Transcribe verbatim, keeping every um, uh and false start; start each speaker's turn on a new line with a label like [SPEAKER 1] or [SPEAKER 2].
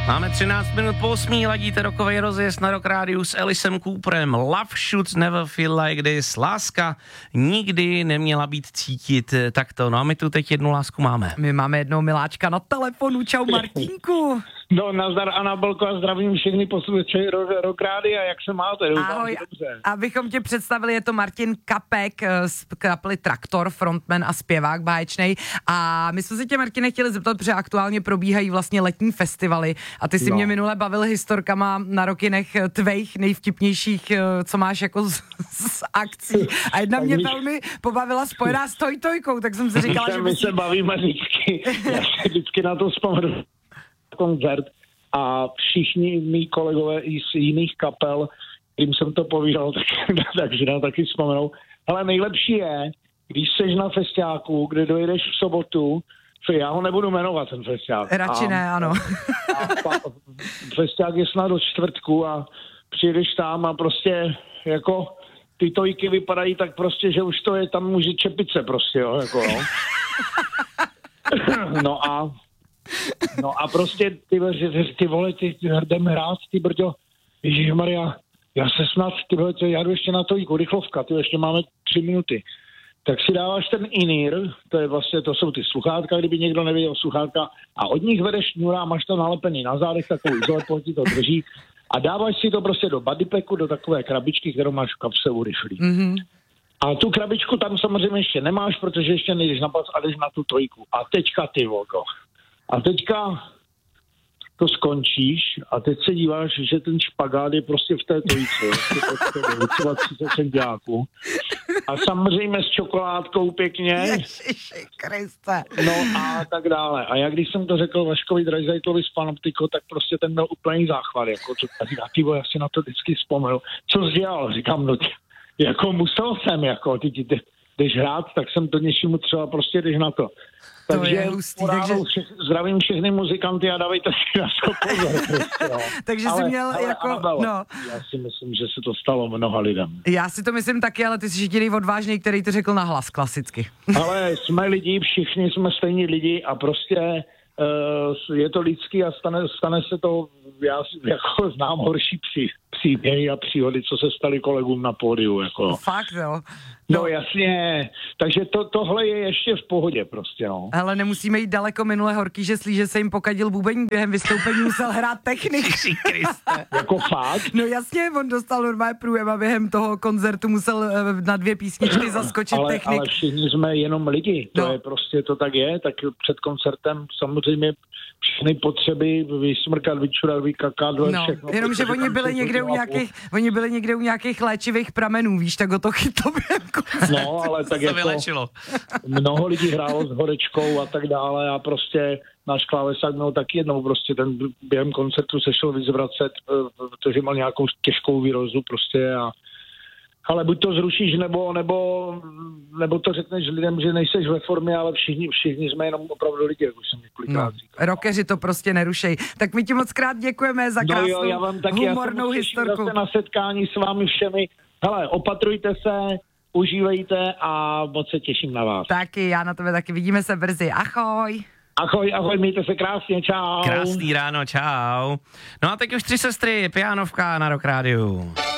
[SPEAKER 1] Máme třináct minut po osmí, ladíte rokovej rozjezd na Rock Rádiu s Elisem Cooperem. Love should never feel like this. Láska nikdy neměla být cítit takto. No a my tu teď jednu lásku máme.
[SPEAKER 2] My máme jednou miláčka na telefonu. Čau Martinku.
[SPEAKER 3] No, nazdar Anabelko a zdravím všechny posluchače Rock Rádia, jak se máte?
[SPEAKER 2] Ahoj,
[SPEAKER 3] dobře.
[SPEAKER 2] Abychom tě představili, je to Martin Kapek z kapely Traktor, frontman a zpěvák báječnej. A my jsme se tě, Martine, chtěli zeptat, protože aktuálně probíhají vlastně letní festivaly a ty si
[SPEAKER 3] No.
[SPEAKER 2] mě minule bavil historkama na rokinech tvejch nejvtipnějších, co máš jako z, z akcí. A jedna mě velmi pobavila spojená s Tojtojkou, tak jsem si říkala, že...
[SPEAKER 3] My se bavíme vždycky, já se vždycky na to vzpomenu koncert a všichni mý kolegové i z jiných kapel, kterým jsem to povídal, tak, takže na taky vzpomenou. Ale nejlepší je, když seš na festiáku, kde dojedeš v sobotu, já ho nebudu jmenovat, ten festiák.
[SPEAKER 2] Radši
[SPEAKER 3] a,
[SPEAKER 2] ne, ano.
[SPEAKER 3] A, a festiák je snad do čtvrtku a přijdeš tam a prostě jako ty tojky vypadají tak prostě, že už to je tam může čepice prostě, jo, jako no. No a No a prostě ty, ty, ty vole, ty, ty jdeme hrát, ty brďo, Ježišmarja, já se snad, ty vole, já jdu ještě na to jíku, rychlovka, ty ještě máme tři minuty. Tak si dáváš ten in-ear, to je vlastně, to jsou ty sluchátka, kdyby někdo nevěděl sluchátka, a od nich vedeš šňůra, máš to nalepený na zádech, takový izolator ti to drží, a dáváš si to prostě do bodypacku, do takové krabičky, kterou máš v kapse u riflí. Mm-hmm. A tu krabičku tam samozřejmě ještě nemáš, protože ještě nejdeš na plac a jdeš na tu trojku. A teďka ty volko. A teďka to skončíš a teď se díváš, že ten špagát je prostě v té trojici. Třeba třicet centiáků. A samozřejmě s čokoládkou pěkně.
[SPEAKER 2] Ježiši Kriste.
[SPEAKER 3] No a tak dále. A já když jsem to řekl Vaškovi Drajzajtlovi z Panoptico, tak prostě ten měl úplný záchvat. Jako, co tady na tývo, já si na to vždycky vzpomenu. Co jsi dělal? Říkám, no tě, jako musel jsem, jako ty, ty, ty jdeš hrát, tak jsem to něčemu třeba prostě jdeš na to.
[SPEAKER 2] To
[SPEAKER 3] Takže
[SPEAKER 2] je hustý, takže...
[SPEAKER 3] Všech, zdravím všechny muzikanty a dávejte si na to pozor. Prostě,
[SPEAKER 2] takže
[SPEAKER 3] ale,
[SPEAKER 2] jsi měl
[SPEAKER 3] ale,
[SPEAKER 2] jako,
[SPEAKER 3] ale,
[SPEAKER 2] no.
[SPEAKER 3] Já si myslím, že se to stalo mnoha lidem.
[SPEAKER 2] Já si to myslím taky, ale ty jsi jediný odvážný, který to řekl nahlas klasicky.
[SPEAKER 3] Ale jsme lidi, všichni jsme stejní lidi a prostě uh, je to lidský a stane, stane se to, já jako znám horší pří, příběhy a příhody, co se staly kolegům na pódiu. Jako.
[SPEAKER 2] Fakt, jo.
[SPEAKER 3] No, no jasně, takže to, tohle je ještě v pohodě prostě, no.
[SPEAKER 2] Ale nemusíme jít daleko, minule Horký, že slí, že se jim pokadil bubeň během vystoupení, musel hrát technik.
[SPEAKER 3] Jako fakt?
[SPEAKER 2] No jasně, on dostal normálně průjem a během toho koncertu musel na dvě písničky zaskočit
[SPEAKER 3] ale,
[SPEAKER 2] technik.
[SPEAKER 3] Ale všichni jsme jenom lidi, to
[SPEAKER 2] no.
[SPEAKER 3] je prostě, to tak je, tak před koncertem samozřejmě všechny potřeby vysmrkat, vyčurat, vykakat,
[SPEAKER 2] no,
[SPEAKER 3] všechno.
[SPEAKER 2] Jenomže oni byli někde u nějakých, oni byli někde u nějakých léčivých pramenů, víš, tak o to chytlo během koncertu.
[SPEAKER 3] No, ale tak jako
[SPEAKER 1] vylečilo. Mnoho
[SPEAKER 3] lidí hrálo s horečkou a tak dále a prostě náš klávesák měl taky jednou prostě ten během koncertu se šel vyzvracet, protože měl nějakou těžkou výrozu prostě a ale buď to zrušíš, nebo, nebo, nebo to řekneš lidem, že nejseš ve formě, ale všichni, všichni jsme jenom opravdu lidi, jak už jsem několikrát
[SPEAKER 2] no,
[SPEAKER 3] říkal.
[SPEAKER 2] Rockeři to prostě nerušej. Tak my ti moc krát děkujeme za krásnou, no jo, já vám taky, humornou já historku.
[SPEAKER 3] Zase na setkání s vámi všemi. Hele, opatrujte se, užívejte a moc se těším na vás.
[SPEAKER 2] Taky, já na tebe taky. Vidíme se brzy. Ahoj.
[SPEAKER 3] Ahoj, ahoj, mějte se krásně, čau.
[SPEAKER 1] Krásný ráno, čau. No a teď už tři sestry, pianovka na Rock Rádiu.